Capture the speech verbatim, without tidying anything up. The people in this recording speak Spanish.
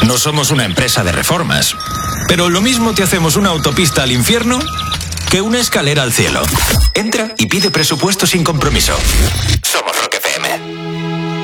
No somos una empresa de reformas, pero lo mismo te hacemos una autopista al infierno que una escalera al cielo. Entra y pide presupuesto sin compromiso. Somos Roca.